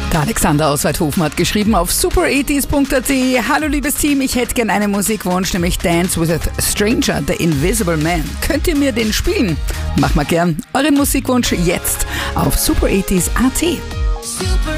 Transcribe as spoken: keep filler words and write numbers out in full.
Der Alexander aus Weidhofen hat geschrieben auf super achtziger punkt a t: Hallo liebes Team, ich hätte gern einen Musikwunsch, nämlich Dance with a Stranger, The Invisible Man. Könnt ihr mir den spielen? Mach mal gern euren Musikwunsch jetzt auf super achtziger punkt a t.